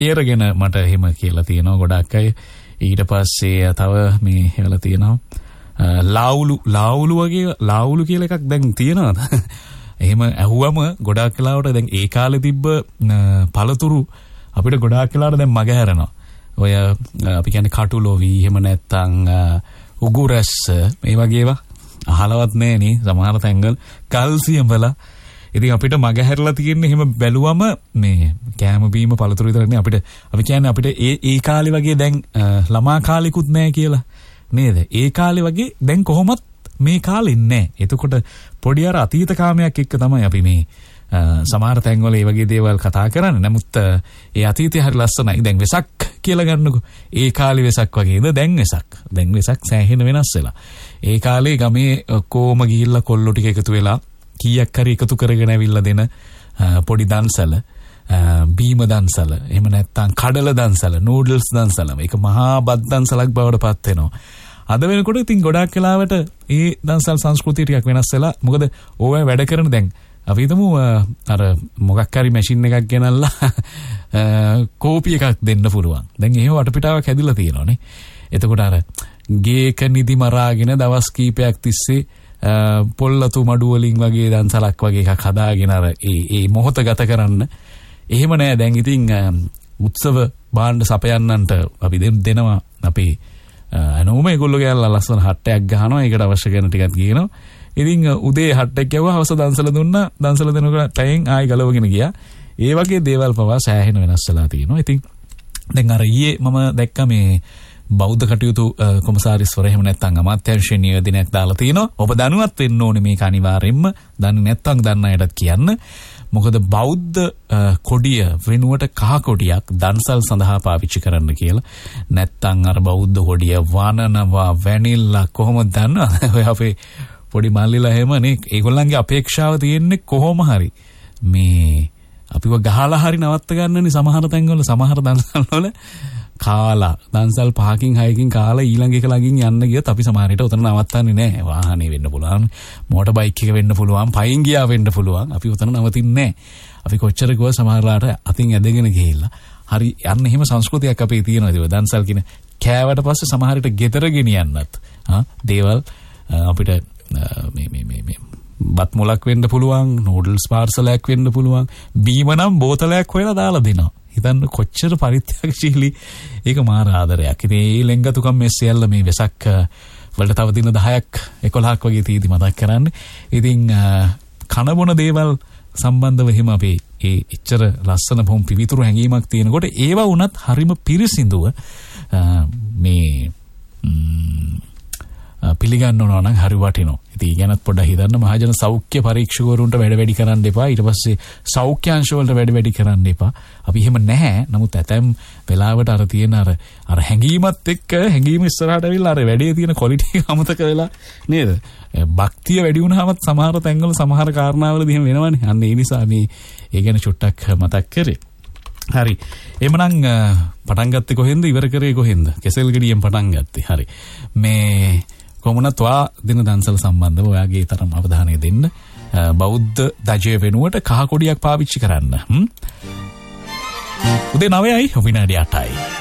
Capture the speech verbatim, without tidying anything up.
ඒරගෙන මට එහෙම කියලා තියෙනවා ගොඩක් අය. ඊට පස්සේ තව මේ එහෙවලා තියෙනවා ලාවුලු ලාවුලු වගේ ලාවුලු කියලා එකක් දැන් තියෙනවද? එහෙම ඇහුවම ගොඩාක් වෙලාවට දැන් ඒ කාලේ තිබ්බ පළතුරු අපිට ගොඩාක් වෙලාවට දැන් මග හැරෙනවා. ඔය අපි කියන්නේ කටුලොවි එහෙම නැත්තම් උගුරැස්ස මේ වගේ ඒවා අහලවත් නැහැ නේ සමහර තැන්වල කල්සියම් වල. ඉතින් අපිට මග හැරලා තියෙන්නේ එහෙම බැලුවම මේ කෑම බීම පළතුරු විතරනේ අපිට අපි කියන්නේ අපිට ඒ ඒ කාලේ වගේ දැන් ළමා කාලෙකුත් නැහැ කියලා නේද? ඒ කාලේ වගේ දැන් කොහොමත් මේ කාලේ නැහැ. එතකොට පොඩි අර අතීත කාමයක් එක්ක තමයි අපි මේ සමහර තැන්වල ඒ වගේ දේවල් කතා කරන්නේ. නමුත් ඒ අතීතය හරි ලස්සනයි. දැන් වෙසක් කියලා ගන්නකො. ඒ කාලේ වෙසක් වගේද දැන් වෙසක්. දැන් වෙසක් සෑහෙන වෙනස් වෙලා. ඒ කාලේ ගමේ කොම ගිහිල්ලා කොල්ලෝ ටික එකතු වෙලා කීයක් හරි එකතු කරගෙන ඇවිල්ලා දෙන පොඩි දන්සල, බීම දන්සල, එහෙම නැත්නම් කඩල දන්සල, නූඩල්ස් දන්සල. ඒක මහා බත් දන්සලක් බවට පත් වෙනවා. අද වෙනකොට ඉතින් ගොඩාක් වෙලාවට ඒ දන්සල් සංස්කෘතිය ටිකක් වෙනස් වෙලා. මොකද ඕවා වැඩ කරන දැන් අපි හිතමු අර මොකක් හරි මැෂින් එකක් ගෙනල්ලා කෝපි එකක් දෙන්න පුළුවන්. දැන් එහෙම වටපිටාවක් හැදිලා තියෙනවානේ. එතකොට අර ගේක නිදි මරාගෙන දවස් කීපයක් තිස්සේ පොල්ලතු මඩු වලින් වගේ දන්සලක් වගේ එකක් හදාගෙන අර ඒ ඒ මොහොත ගත කරන්න. එහෙම නෑ දැන් ඉතින් උත්සව භාණ්ඩ සපයන්නන්ට අපි දෙනවා අපේ අනෝම ඒගොල්ලෝ ගෑල්ලා ලස්සන හට්ටයක් ගහනවා. ඒකට අවශ්‍ය කරන ටිකක් ගේනවා. ඉතින් උදේ හට්ටයක් ගැව්වා හවස දන්සල දුන්නා. දන්සල දෙනකොට පැයෙන් ආයි ගලවගෙන ගියා. ඒ වගේ දේවල් පවා සෑහෙන වෙනස් වෙලා තියෙනවා. ඉතින් දැන් අර ඊයේ මම දැක්ක මේ බෞද්ධ කටයුතු කොමසාරිස්වර එහෙම නැත්නම් අමාත්‍යාංශයේ නියෝජනයක් දාලා තිනවා. ඔබ දැනුවත් වෙන්න ඕනේ මේක අනිවාර්යෙන්ම. දන්නේ නැත්නම් දන්න අයටත් කියන්න. මොකද බෞද්ධ කොඩිය වෙනුවට කහ කොඩියක් දන්සල් සඳහා පාවිච්චි කරන්න කියලා. නැත්නම් අර බෞද්ධ කොඩිය වනනවා වැනිල්ලා කොහොමද දන්නවද? ඔය අපේ පොඩි මල්ලිලා එහෙමනේ. ඒගොල්ලන්ගේ අපේක්ෂාව තියෙන්නේ කොහොම හරි මේ අපිව ගහලා හරි නවත්ත ගන්නනේ සමහර තැන්වල සමහර දන්සල් වල කාලා දන්සල් පහකින් හයකින් කාලා ඊළඟ එක ළඟින් යන්න ගියත් අපි සමහර විට උතන නවත්තන්නේ නැහැ. වාහනේ වෙන්න පුළුවන්, මෝටර් බයික් එක වෙන්න පුළුවන්, පයින් ගියා වෙන්න පුළුවන්. අපි උතන නවතින්නේ නැහැ. අපි කොච්චර ගියව සමහරලාට අතින් ඇදගෙන ගිහිල්ලා හරි යන්න එහෙම සංස්කෘතියක් අපේ තියෙනවා. ඒක දන්සල් කියන කෑවට පස්සේ සමහර විට ගෙදර ගෙනියන්නත් ආ දේවල් අපිට මේ මේ මේ මේ බත් මුලක් වෙන්න පුළුවන්, නූඩල්ස් පාර්සලයක් වෙන්න පුළුවන්, බීම නම් බෝතලයක් හොයලා දාලා දෙනවා. හිතන්න කොච්චර පරිත්‍යාගශීලී. ඒක මාර ආදරයක්. ඉතින් මේ ලෙන්ගතුකම් මේ සියල්ල මේ වෙසක් වලට තව දින දහයක් එකොළහක් වගේ තීදි මතක් කරන්නේ. ඉතින් කන බොන දේවල් සම්බන්ධව එහෙම අපි ඒ එච්චර ලස්සන බොම් පිවිතුරු හැඟීමක් තියෙනකොට ඒවා වුණත් හරිම පිරිසිදුව මේ පිළිගන්න ඕන නම් හරි වටිනවා. ඉතින් ගැනත් පොඩ්ඩක් හිතන්න. මහජන සෞඛ්‍ය පරීක්ෂකවරුන්ට වැඩ වැඩි කරන්න එපා. ඊට පස්සේ සෞඛ්‍යාංශ වලට වැඩ වැඩි කරන්න එපා. අපි එහෙම නැහැ. නමුත් ඇතැම් වෙලාවට අර තියෙන අර අර හැඟීමත් එක්ක හැඟීම ඉස්සරහට ඇවිල්ලා අර වැඩේ තියෙන ක්වොලිටි එක අමතක වෙලා නේද? භක්තිය වැඩි වුණාමත් සමහර තැන්වල සමහර කාරණාවලදී එහෙම වෙනවනේ. අන්න ඒ නිසා මේ ඒ ගැන චුට්ටක් මතක් කරේ. හරි. එhmenan පටන් ගත්තේ කොහෙන්ද? ඉවර කරේ කොහෙන්ද? කෙසෙල් ගෙඩියෙන් පටන් ගත්තේ. හරි. මේ කොමුණත් වා දින දන්සල සම්බන්ධව ඔයාගේ තරම් අවධානය දෙන්න. බෞද්ධ දජය වෙනුවට කහ කොඩියක් පාවිච්චි කරන්න. උදේ නවයයි විනාඩි අටයි.